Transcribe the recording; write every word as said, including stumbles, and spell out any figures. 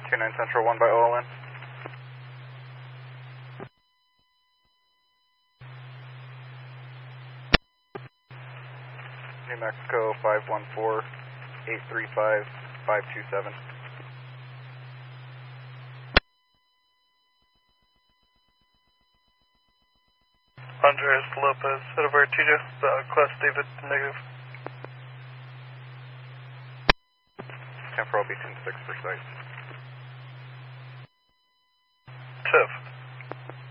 two nine Central, one by O L N. New Mexico, five one four, eight three five, five two seven. Andres Lopez, head of Artesia, uh, Class David, negative. ten for L B ten six for site.